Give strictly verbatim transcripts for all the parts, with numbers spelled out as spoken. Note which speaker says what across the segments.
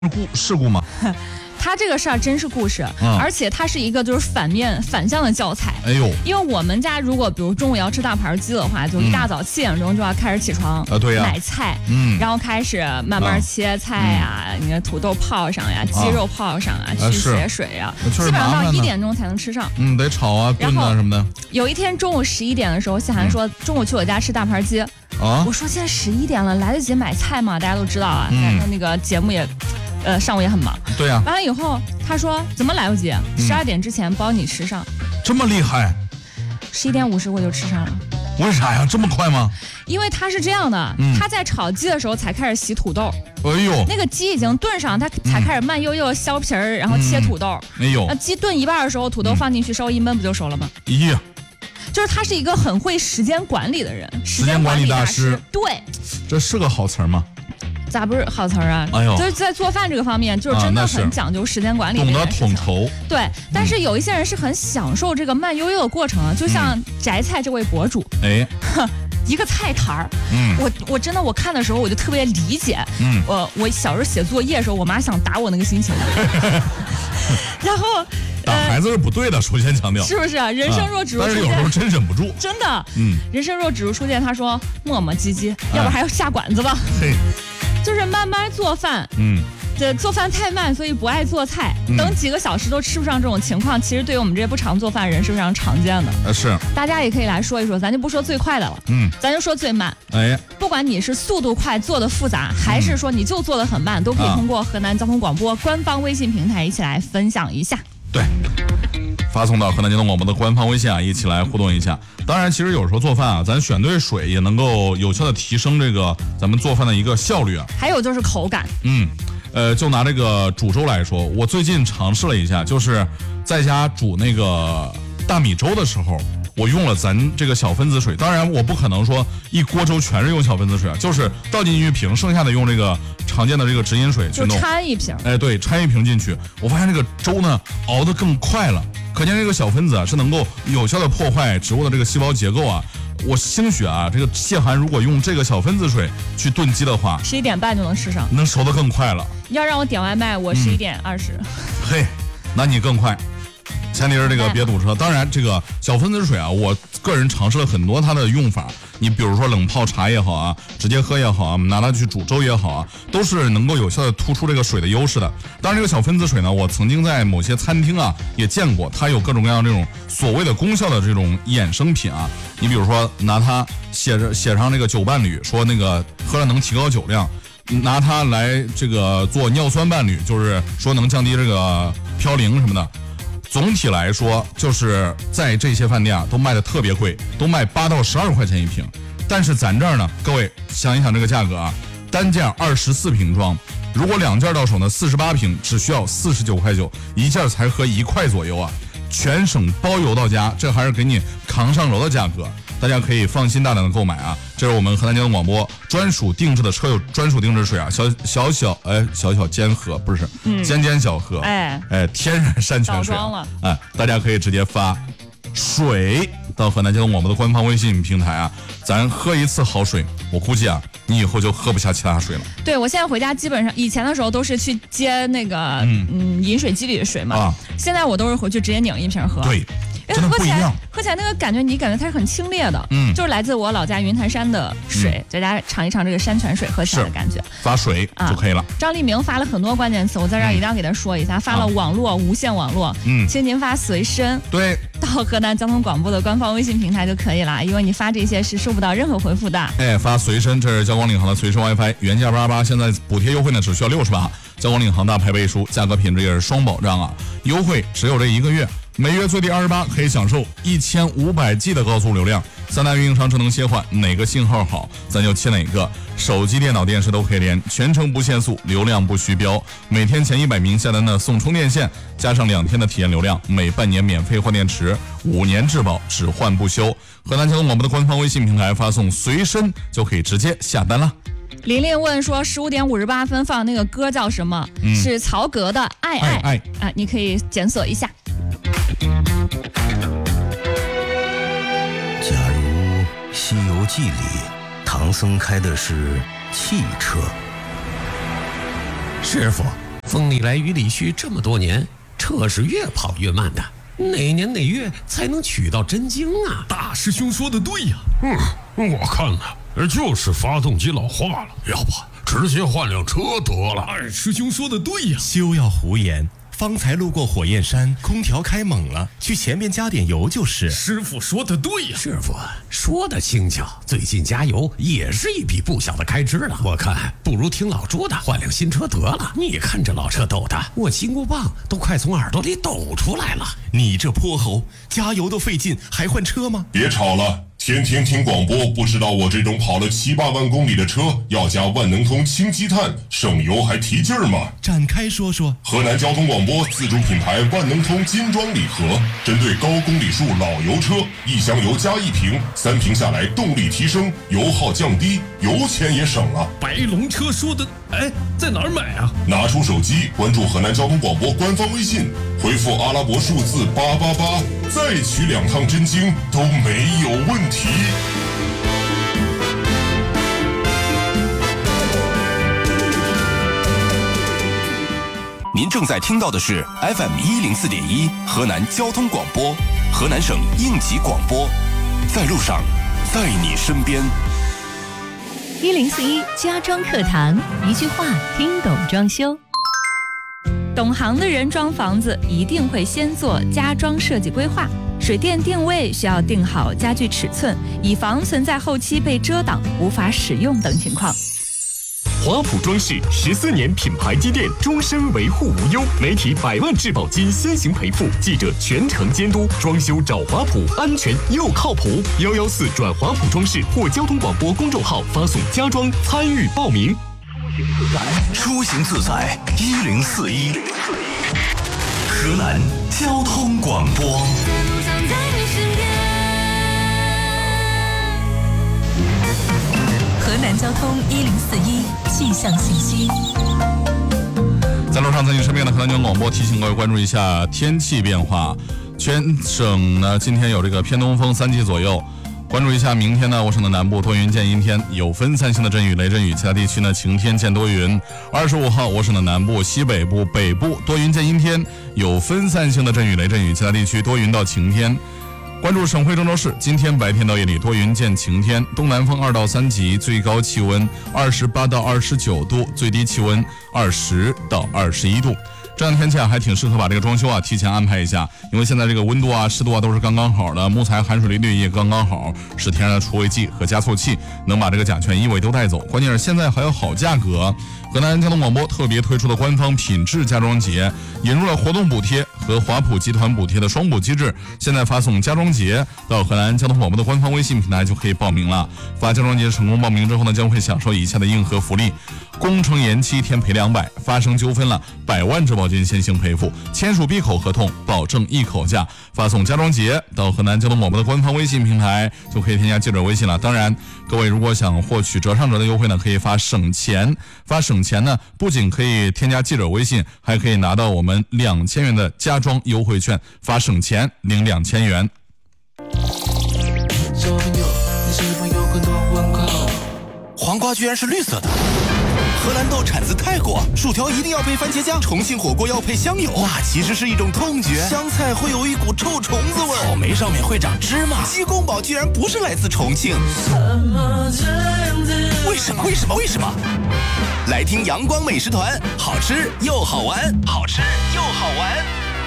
Speaker 1: 故事故吗？
Speaker 2: 他这个事儿真是故事、嗯，而且它是一个就是反面反向的教材。
Speaker 1: 哎呦，
Speaker 2: 因为我们家如果比如中午要吃大盘鸡的话，就一大早七点钟就要开始起床，
Speaker 1: 啊对呀，
Speaker 2: 买菜，
Speaker 1: 嗯，
Speaker 2: 然后开始慢慢切菜呀、啊，你的土豆泡上呀，鸡肉泡上啊，去血水呀，基本上到一点钟才能吃上。
Speaker 1: 嗯，得炒啊、炖啊什么的。
Speaker 2: 有一天中午十一点的时候，谢涵说、嗯、中午去我家吃大盘鸡。啊，我说现在十一点了，来得及买菜吗？大家都知道啊，嗯、那个节目也。呃，上午也很忙，
Speaker 1: 对呀、啊。
Speaker 2: 完了以后，他说怎么来不及？十二点之前包你吃上，
Speaker 1: 这么厉害？
Speaker 2: 十一点五十我就吃上了。
Speaker 1: 为啥呀？这么快吗？
Speaker 2: 因为他是这样的，嗯、他在炒鸡的时候才开始洗土豆。
Speaker 1: 哎呦，
Speaker 2: 那个鸡已经炖上，他才开始慢悠悠削皮儿，然后切土豆。
Speaker 1: 嗯、哎呦，
Speaker 2: 那鸡炖一半的时候，土豆放进去，稍微一焖不就熟了吗？
Speaker 1: 咦、嗯，
Speaker 2: 就是他是一个很会时间管理的人，
Speaker 1: 时间管理大师。
Speaker 2: 对，
Speaker 1: 这是个好词儿吗？
Speaker 2: 咋不是好词儿啊？
Speaker 1: 哎呦，
Speaker 2: 就是在做饭这个方面，就是真的很讲究时间管理、啊，
Speaker 1: 懂得统筹。
Speaker 2: 对，但是有一些人是很享受这个慢悠悠的过程啊，就像摘菜这位博主，
Speaker 1: 哎、
Speaker 2: 嗯，一个菜摊儿，嗯，我我真的我看的时候我就特别理解，嗯，我我小时候写作业的时候，我妈想打我那个心情，然后。
Speaker 1: 打孩子是不对的，首先强调，
Speaker 2: 是不是啊？人生若只如初见，
Speaker 1: 但是有时候真忍不住，
Speaker 2: 真的，嗯，人生若只如初见，他说磨磨唧唧，要不还要下馆子吧？
Speaker 1: 嘿，
Speaker 2: 就是慢慢做饭，
Speaker 1: 嗯，
Speaker 2: 这做饭太慢，所以不爱做菜，嗯、等几个小时都吃不上这种情况，其实对于我们这些不常做饭人是非常常见的。
Speaker 1: 呃，是，
Speaker 2: 大家也可以来说一说，咱就不说最快的了，嗯，咱就说最慢。
Speaker 1: 哎，
Speaker 2: 不管你是速度快做的复杂，还是说你就做的很慢，嗯、都可以通过河南交通广播官方微信平台一起来分享一下。
Speaker 1: 对，发送到河南交通广播的官方微信啊，一起来互动一下。当然，其实有时候做饭啊，咱选对水也能够有效的提升这个咱们做饭的一个效率啊。
Speaker 2: 还有就是口感。
Speaker 1: 嗯，呃，就拿这个煮粥来说，我最近尝试了一下，就是在家煮那个大米粥的时候，我用了咱这个小分子水。当然，我不可能说一锅粥全是用小分子水啊，就是倒进一瓶，剩下的用这个常见的这个直饮水去弄，
Speaker 2: 就掺一瓶。
Speaker 1: 哎，对，掺一瓶进去，我发现这个粥呢熬得更快了。可见这个小分子啊是能够有效的破坏植物的这个细胞结构啊。我兴许啊，这个谢涵如果用这个小分子水去炖鸡的话，
Speaker 2: 十一点半就能吃上，
Speaker 1: 能熟得更快了。
Speaker 2: 要让我点外卖，我十一点二十。
Speaker 1: 嘿，那你更快。前提是这个别堵车。当然，这个小分子水啊，我个人尝试了很多它的用法。你比如说冷泡茶也好啊，直接喝也好啊，拿它去煮粥也好啊，都是能够有效的突出这个水的优势的。当然，这个小分子水呢，我曾经在某些餐厅啊也见过，它有各种各样这种所谓的功效的这种衍生品啊。你比如说拿它写着写上这个酒伴侣，说那个喝了能提高酒量。拿它来这个做尿酸伴侣，就是说能降低这个嘌呤什么的。总体来说，就是在这些饭店啊，都卖的特别贵，都卖八到十二块钱一瓶。但是咱这儿呢，各位想一想这个价格啊，单件二十四瓶装，如果两件到手呢，四十八瓶只需要四十九块九，一件才合一块左右啊，全省包邮到家，这还是给你扛上楼的价格。大家可以放心大胆的购买啊！这是我们河南交通广播专属定制的车友专属定制水啊，小小小哎小小尖盒不是，嗯、尖尖小盒，
Speaker 2: 哎
Speaker 1: 哎天然山泉水、啊，哎大家可以直接发水到河南交通广播的官方微信平台啊，咱喝一次好水，我估计啊你以后就喝不下其他水了。
Speaker 2: 对，我现在回家基本上以前的时候都是去接那个嗯, 嗯饮水机里的水嘛、啊，现在我都是回去直接拧一瓶喝。
Speaker 1: 对。真的不一样，
Speaker 2: 喝起来那个感觉，你感觉它是很清冽的，嗯，就是来自我老家云台山的水，大家尝一尝这个山泉水喝起来的感觉。
Speaker 1: 发水就可以了、啊。
Speaker 2: 张立明发了很多关键词，我在这儿一定要给他说一下，发了网络、啊、无线网络，嗯，请您发随身，
Speaker 1: 对，
Speaker 2: 到河南交通广播的官方微信平台就可以了，因为你发这些是收不到任何回复的。
Speaker 1: 哎，发随身，这是交广领航的随身 WiFi， 原价八十八，现在补贴优惠呢只需要六十八，交广领航大牌背书，价格品质也是双保障啊，优惠只有这一个月。每月最低二十八，可以享受一千五百 G 的高速流量，三大运营商智能切换，哪个信号好咱就切哪个，手机、电脑、电视都可以连，全程不限速，流量不虚标。每天前一百名下单的送充电线，加上两天的体验流量，每半年免费换电池，五年质保，只换不修。河南交通广播的官方微信平台发送随身就可以直接下单了。
Speaker 2: 琳琳问说十五点五十八分放那个歌叫什么、嗯、是曹格的爱爱
Speaker 1: 爱爱
Speaker 2: 啊，你可以检索一下。
Speaker 3: 假如《西游记》里唐僧开的是汽车，
Speaker 4: 师傅， 风里来雨里去，这么多年，车是越跑越慢的，哪年哪月才能取到真经啊？
Speaker 5: 大师兄说的对呀。
Speaker 6: 嗯，我看呢，就是发动机老化了，要不直接换辆车得了。
Speaker 5: 二师兄说的对呀。
Speaker 7: 休要胡言，方才路过火焰山，空调开猛了，去前面加点油就是。
Speaker 5: 师傅说的对呀。
Speaker 4: 师傅说的轻巧，最近加油也是一笔不小的开支了。我看不如听老朱的，换辆新车得了。你看这老车抖的，我金箍棒都快从耳朵里抖出来了。
Speaker 7: 你这泼猴，加油都费劲，还换车吗？
Speaker 8: 别吵了。天天听广播，不知道我这种跑了七八万公里的车要加万能通氢积碳，省油还提劲儿吗？
Speaker 7: 展开说说。
Speaker 8: 河南交通广播自主品牌万能通金装礼盒，针对高公里数老油车，一箱油加一瓶，三瓶下来动力提升，油耗降低，油钱也省了。
Speaker 5: 白龙车说的，哎，在哪儿买啊？
Speaker 8: 拿出手机关注河南交通广播官方微信，回复阿拉伯数字八八八，再取两趟真经都没有问题。
Speaker 3: 您正在听到的是 F M 一零四点一河南交通广播，河南省应急广播，在路上，在你身边。
Speaker 9: 一零四一家装课堂，一句话听懂装修。
Speaker 2: 懂行的人装房子一定会先做家装设计规划，水电定位需要定好家具尺寸，以防存在后期被遮挡无法使用等情况。
Speaker 10: 华普装饰十四年品牌积淀，终身维护无忧，媒体百万质保金先行赔付，记者全程监督，装修找华普，安全又靠谱。幺幺四转华普装饰或交通广播公众号发送家装参与报名。
Speaker 3: 出行自在一零四一，河南交通广播。
Speaker 9: 河南交通一零四一气象信息。
Speaker 1: 在路上，在你身边的河南交通广播提醒各位关注一下天气变化。全省呢今天有这个偏东风三级左右。关注一下明天呢，我省的南部多云见阴天，有分散性的阵雨、雷阵雨，其他地区呢晴天见多云。二十五号，我省的南部、西北部、北部多云见阴天，有分散性的阵雨、雷阵雨，其他地区多云到晴天。关注省会郑州市，今天白天到夜里多云见晴天，东南风二到三级，最高气温二十八到二十九度，最低气温二十到二十一度。这样的天气啊，还挺适合把这个装修啊提前安排一下，因为现在这个温度啊、湿度啊都是刚刚好的，木材含水利率也刚刚好，是天然的除味剂和加速器，能把这个甲醛、异味都带走。关键是现在还有好价格，河南交通广播特别推出的官方品质家装节，引入了活动补贴和华普集团补贴的双补机制。现在发送家装节到河南交通广播的官方微信平台就可以报名了。发家装节成功报名之后呢，将会享受以下的硬核福利：工程延期天赔两百，发生纠纷了百万质保金先行赔付，签署闭口合同保证一口价。发送家装节到河南交通广播的官方微信平台就可以添加记者微信了。当然，各位如果想获取折上折的优惠呢，可以发省钱。发省钱呢，不仅可以添加记者微信，还可以拿到我们两千元的家装优惠券。发省钱领两千元。
Speaker 3: 黄瓜居然是绿色的。荷兰豆产自泰国，薯条一定要配番茄酱，重庆火锅要配香油，那其实是一种痛觉。香菜会有一股臭虫子味，草莓上面会长芝麻，鸡公煲居然不是来自重庆。为什么？为什么？为什么？来听阳光美食团，好吃又好玩，好吃又好玩。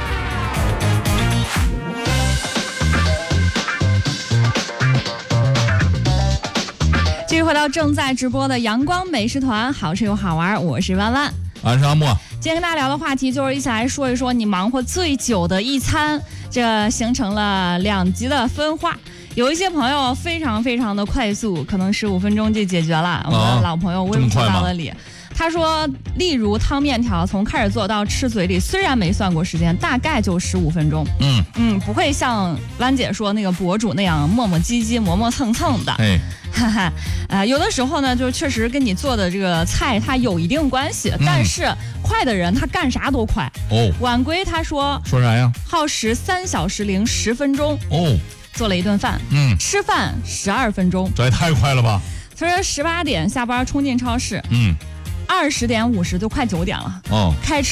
Speaker 2: 继续回到正在直播的阳光美食团，好吃又好玩，我是弯弯，
Speaker 1: 我是阿莫。
Speaker 2: 今天跟大家聊的话题就是一起来说一说你忙活最久的一餐，这形成了两极的分化。有一些朋友非常非常的快速，可能十五分钟就解决了。我们的老朋友微不足道的里，他说，例如汤面条从开始做到吃嘴里，虽然没算过时间，大概就十五分钟。嗯嗯，不会像弯姐说那个博主那样磨磨唧唧、磨磨蹭蹭的。哎。哈哈，呃，有的时候呢，就确实跟你做的这个菜它有一定关系，嗯、但是快的人他干啥都快。哦，晚归他说
Speaker 1: 说啥呀？
Speaker 2: 耗时三小时零十分钟。哦，做了一顿饭，嗯，吃饭十二分钟，
Speaker 1: 这也太快了吧！
Speaker 2: 他说十八点下班冲进超市，嗯，二十点五十就快九点了。哦，开吃。